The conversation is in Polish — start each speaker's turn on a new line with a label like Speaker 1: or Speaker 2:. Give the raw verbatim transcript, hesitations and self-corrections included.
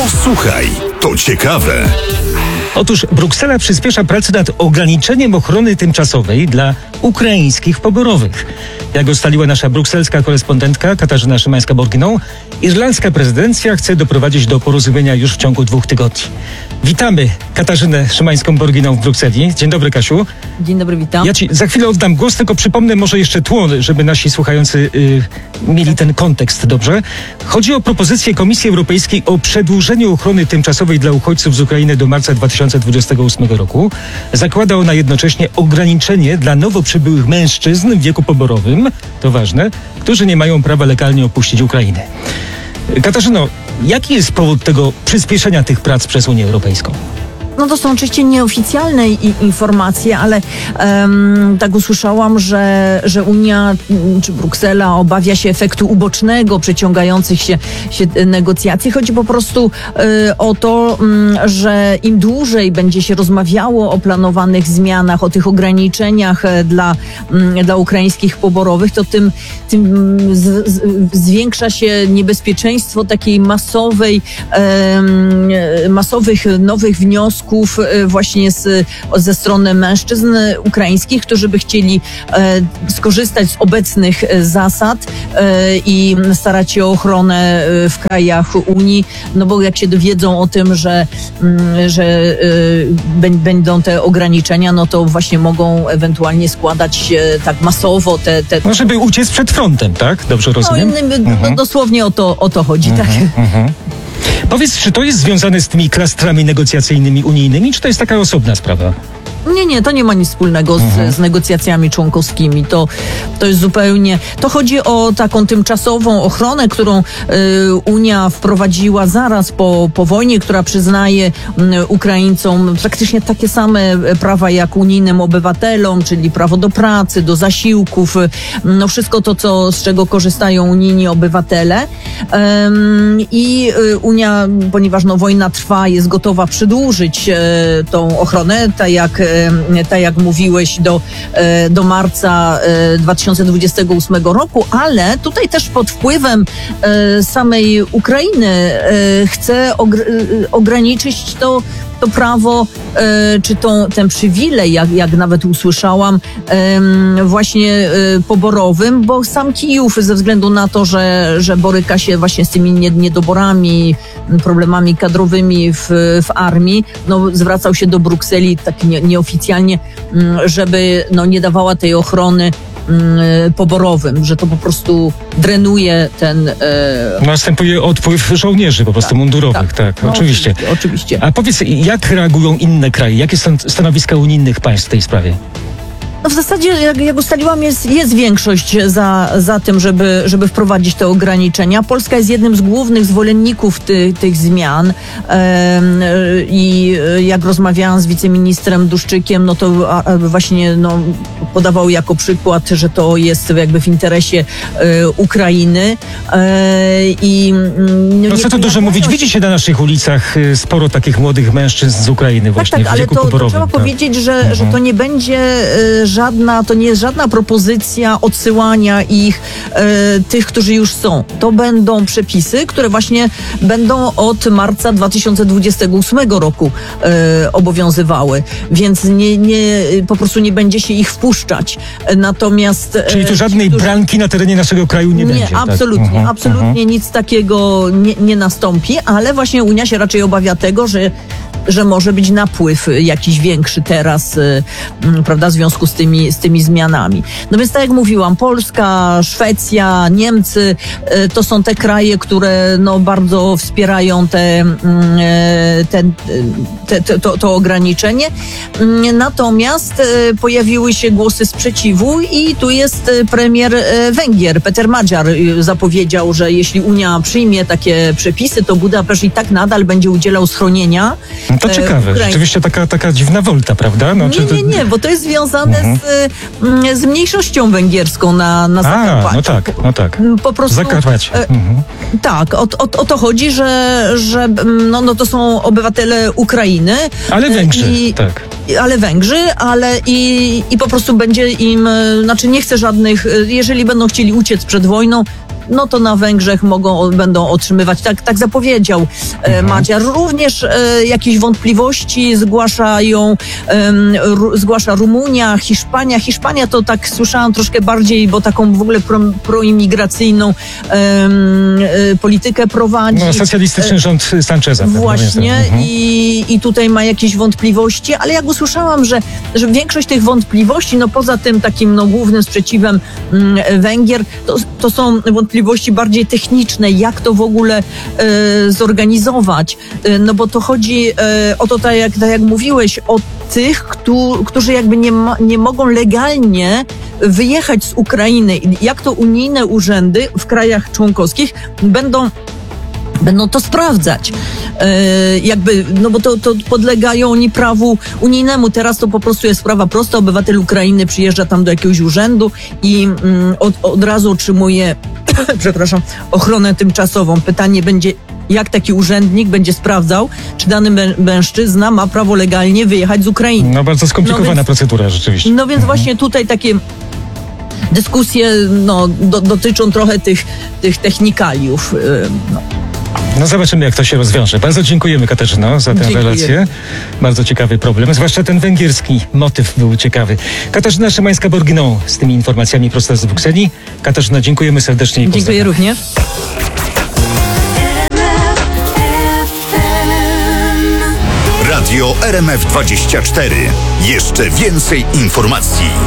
Speaker 1: Posłuchaj, to ciekawe.
Speaker 2: Otóż Bruksela przyspiesza pracę nad ograniczeniem ochrony tymczasowej dla ukraińskich poborowych. Jak ustaliła nasza brukselska korespondentka Katarzyna Szymańska-Borginą, irlandzka prezydencja chce doprowadzić do porozumienia już w ciągu dwóch tygodni. Witamy Katarzynę Szymańską-Borginą w Brukseli. Dzień dobry, Kasiu.
Speaker 3: Dzień dobry, witam.
Speaker 2: Ja ci za chwilę oddam głos, tylko przypomnę może jeszcze tło, żeby nasi słuchający y, mieli ten kontekst dobrze. Chodzi o propozycję Komisji Europejskiej o przedłużeniu ochrony tymczasowej dla uchodźców z Ukrainy do marca dwa tysiące dwudziestego ósmego roku. Zakłada ona jednocześnie ograniczenie dla nowo przybyłych mężczyzn w wieku poborowym, to ważne, którzy nie mają prawa legalnie opuścić Ukrainy. Katarzyno, jaki jest powód tego przyspieszenia tych prac przez Unię Europejską?
Speaker 3: No to są oczywiście nieoficjalne i, informacje, ale um, tak usłyszałam, że, że Unia czy Bruksela obawia się efektu ubocznego przeciągających się, się negocjacji. Chodzi po prostu y, o to, um, że im dłużej będzie się rozmawiało o planowanych zmianach, o tych ograniczeniach dla, um, dla ukraińskich poborowych, to tym, tym z, z, zwiększa się niebezpieczeństwo takiej masowej, um, masowych nowych wniosków właśnie z, ze strony mężczyzn ukraińskich, którzy by chcieli e, skorzystać z obecnych zasad e, i starać się o ochronę w krajach Unii, no bo jak się dowiedzą o tym, że, m, że e, będą te ograniczenia, no to właśnie mogą ewentualnie składać się tak masowo te... te...
Speaker 2: No żeby uciec przed frontem, tak? Dobrze rozumiem?
Speaker 3: No, innym,
Speaker 2: mhm.
Speaker 3: no dosłownie o to, o to chodzi,
Speaker 2: mhm,
Speaker 3: tak?
Speaker 2: Mhm. Powiedz, czy to jest związane z tymi klastrami negocjacyjnymi unijnymi, czy to jest taka osobna sprawa?
Speaker 3: Nie, nie, to nie ma nic wspólnego z, mhm. z negocjacjami członkowskimi. To, to jest zupełnie... To chodzi o taką tymczasową ochronę, którą y, Unia wprowadziła zaraz po, po wojnie, która przyznaje y, Ukraińcom praktycznie takie same prawa jak unijnym obywatelom, czyli prawo do pracy, do zasiłków, y, no wszystko to, co, z czego korzystają unijni obywatele. Ym, I y, Unia, ponieważ no, wojna trwa, jest gotowa przedłużyć y, tą ochronę, tak jak tak jak mówiłeś, do, do marca dwa tysiące dwudziestego ósmego roku, ale tutaj też pod wpływem samej Ukrainy chce ograniczyć to, to prawo, czy tą, ten przywilej, jak, jak nawet usłyszałam, właśnie poborowym, bo sam Kijów ze względu na to, że, że boryka się właśnie z tymi niedoborami, problemami kadrowymi w, w armii, no zwracał się do Brukseli tak nie, nieoficjalnie, żeby no, nie dawała tej ochrony poborowym, że to po prostu drenuje ten... E...
Speaker 2: Następuje odpływ żołnierzy po prostu tak, mundurowych, tak, tak
Speaker 3: no,
Speaker 2: oczywiście.
Speaker 3: oczywiście. Oczywiście.
Speaker 2: A powiedz, jak reagują inne kraje? Jakie są stanowiska unijnych państw w tej sprawie?
Speaker 3: No w zasadzie, jak, jak ustaliłam, jest, jest większość za, za tym, żeby, żeby wprowadzić te ograniczenia. Polska jest jednym z głównych zwolenników ty, tych zmian ehm, i jak rozmawiałam z wiceministrem Duszczykiem, no to a, a właśnie no, podawał jako przykład, że to jest jakby w interesie e, Ukrainy. E, i,
Speaker 2: no co to dużo mówić, widzi się na naszych ulicach sporo takich młodych mężczyzn z Ukrainy właśnie
Speaker 3: tak, tak,
Speaker 2: w wieku
Speaker 3: ale to,
Speaker 2: poborowym.
Speaker 3: to trzeba
Speaker 2: tak.
Speaker 3: powiedzieć, że,
Speaker 2: mhm.
Speaker 3: że to nie będzie e, żadna, to nie jest żadna propozycja odsyłania ich, e, tych, którzy już są. To będą przepisy, które właśnie będą od marca dwa tysiące dwudziestego ósmego roku e, obowiązywały, więc nie, nie, po prostu nie będzie się ich wpuszczać. Natomiast...
Speaker 2: Czyli tu żadnej którzy... branki na terenie naszego kraju nie, nie będzie?
Speaker 3: Nie, absolutnie,
Speaker 2: tak? mhm,
Speaker 3: absolutnie
Speaker 2: mhm.
Speaker 3: nic takiego nie, nie nastąpi, ale właśnie Unia się raczej obawia tego, że że może być napływ jakiś większy teraz, y, y, prawda, w związku z tymi, z tymi zmianami. No więc tak jak mówiłam, Polska, Szwecja, Niemcy, y, to są te kraje, które no bardzo wspierają te, y, te, te, te, to, to ograniczenie. Y, natomiast y, pojawiły się głosy sprzeciwu i tu jest premier y, Węgier, Peter Magyar, y, zapowiedział, że jeśli Unia przyjmie takie przepisy, to Budapeszt i tak nadal będzie udzielał schronienia.
Speaker 2: No to ciekawe, Ukraiń. Rzeczywiście taka, taka dziwna wolta, prawda? No,
Speaker 3: nie, nie, nie, bo to jest związane mhm. z, z mniejszością węgierską na, na Zakarpaciu.
Speaker 2: A, no tak, no tak.
Speaker 3: Po prostu,
Speaker 2: Zakarpacie.
Speaker 3: E,
Speaker 2: mhm.
Speaker 3: Tak, o, o, o to chodzi, że, że no, no to są obywatele Ukrainy.
Speaker 2: Ale Węgrzy,
Speaker 3: i,
Speaker 2: tak.
Speaker 3: Ale Węgrzy, ale i, i po prostu będzie im, znaczy nie chce żadnych, jeżeli będą chcieli uciec przed wojną, no to na Węgrzech mogą, będą otrzymywać, tak, tak zapowiedział e, Madziar. Również e, jakieś wątpliwości zgłaszają, e, ru, zgłasza Rumunia, Hiszpania. Hiszpania to tak słyszałam troszkę bardziej, bo taką w ogóle pro, proimigracyjną e, e, politykę prowadzi.
Speaker 2: No, socjalistyczny rząd Sancheza.
Speaker 3: Właśnie
Speaker 2: mhm.
Speaker 3: i, i tutaj ma jakieś wątpliwości, ale jak usłyszałam, że, że większość tych wątpliwości, no poza tym takim no, głównym sprzeciwem mm, Węgier, to, to są wątpliwości bardziej techniczne, jak to w ogóle e, zorganizować. E, no bo to chodzi e, o to, tak jak, tak jak mówiłeś, o tych, któ, którzy jakby nie, ma, nie mogą legalnie wyjechać z Ukrainy. Jak to unijne urzędy w krajach członkowskich będą Będą to sprawdzać. E, jakby, no bo to, to podlegają oni prawu unijnemu. Teraz to po prostu jest sprawa prosta. Obywatel Ukrainy przyjeżdża tam do jakiegoś urzędu i mm, od, od razu otrzymuje, przepraszam, ochronę tymczasową. Pytanie będzie, jak taki urzędnik będzie sprawdzał, czy dany mę- mężczyzna ma prawo legalnie wyjechać z Ukrainy.
Speaker 2: No bardzo skomplikowana
Speaker 3: no więc,
Speaker 2: procedura rzeczywiście.
Speaker 3: No więc właśnie tutaj takie dyskusje no, do, dotyczą trochę tych, tych technikaliów. Yy, no.
Speaker 2: No zobaczymy, jak to się rozwiąże. Bardzo dziękujemy, Katarzyno, za tę
Speaker 3: Dziękuję.
Speaker 2: relację. Bardzo ciekawy problem, zwłaszcza ten węgierski motyw był ciekawy. Katarzyna Szymańska-Borginą z tymi informacjami prosto z Brukseli. Katarzyna, dziękujemy serdecznie i
Speaker 3: Dziękuję
Speaker 2: pozdrawiam.
Speaker 3: również.
Speaker 1: Radio R M F dwadzieścia cztery. Jeszcze więcej informacji.